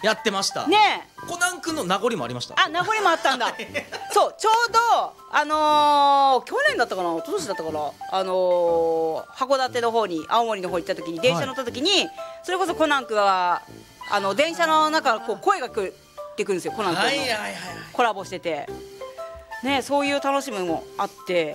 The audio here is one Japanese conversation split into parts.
やってましたねえ、 コナン君の名残もありました。 あ、名残もあったんだそうちょうど去年だったかな、一昨年だったかな、函館の方に、青森の方行った時に電車乗った時に、それこそコナン君は電車の中からこう声が来てくるんですよ、コナン君の、コラボしててね、そういう楽しみもあって、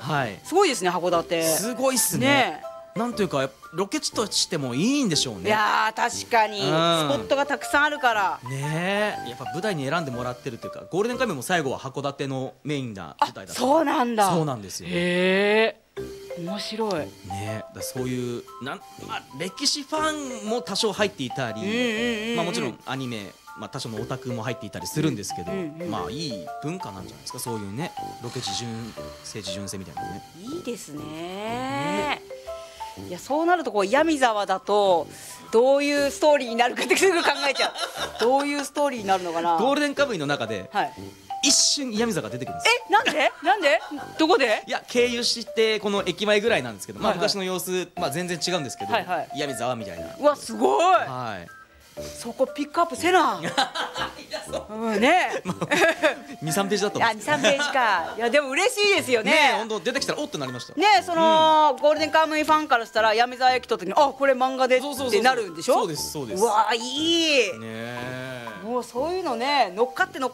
はい、 すごいですね函館。 すごいっすね。なんというかロケ地としてもいいんでしょうね。 いやー確かに、スポットがたくさんあるからねえ、やっぱ舞台に選んでもらってるというか、ゴールデンカムイも最後は函館のメインな舞台だった。 そうなんだ。 そうなんですよ。 へえ、面白いね。だそういう歴史ファンも多少入っていたり、もちろんアニメ、多少のオタクも入っていたりするんですけど、いい文化なんじゃないですか、そういうね、ロケ地政治純正みたいなね。 いいですね。いや、そうなると闇沢だとどういうストーリーになるかってすぐ考えちゃうどういうストーリーになるのかな。 ゴールデンカムイの中で、 はい、 一瞬闇沢が出てくるんですよ。 なんでどこで。 いや、経由してこの駅前ぐらいなんですけど、昔の様子、全然違うんですけど、闇沢みたいな。 うわ、すごい。 はい、 そこピックアップせなね 2,3ページだったんですけど。 2,3ページか。いやでも嬉しいですよね。 本当出てきたらおってなりましたね。そのゴールデンカムイファンからしたら闇沢駅とってこれ漫画でってなるんでしょ。 そうです、そうです。 うわ、いいね。 もうそういうのね、乗っかって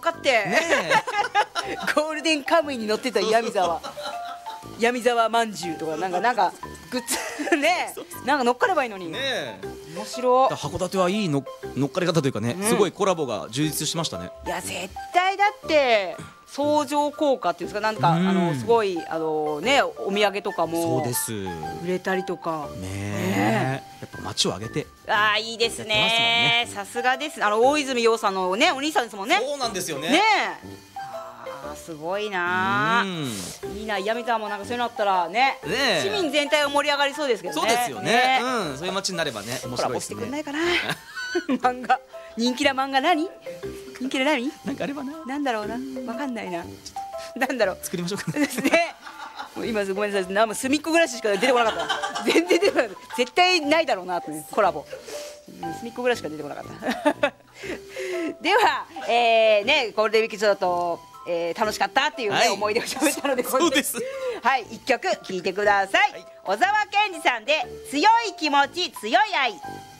ゴールデンカムイに乗ってた闇沢まんじゅうとかなんかグッズね、なんか乗っかればいいのに。面白い。 函館はいい乗っかり方というかね、すごいコラボが充実しましたね。 いや、絶対だって相乗効果っていうんですか、なんかすごいね、お土産とかもそうです売れたりとかね。やっぱ街を挙げて、 いいですね。さすがです。大泉洋さんのね、お兄さんですもんね。 そうなんですよね。 すごいな。いいな。闇沢もなんかそういうのあったらね、市民全体は盛り上がりそうですけどね。 そうですよね。そういう街になればね、面白いですね。 コラボしてくんないかな漫画、人気な漫画何なんかあればな。 なんだろうな、わかんないな。なんだろう、 作りましょうかね。もう今ごめんなさい、隅っこ暮らししか出てこなかった全然出てこなかった。絶対ないだろうなってコラボ。隅っこ暮らししか出てこなかったではゴールデンウィークちょっと楽しかったっていう思い出を喋ったので、 そうです。 はい、1曲聴いてください。小沢健二さんで強い気持ち強い愛。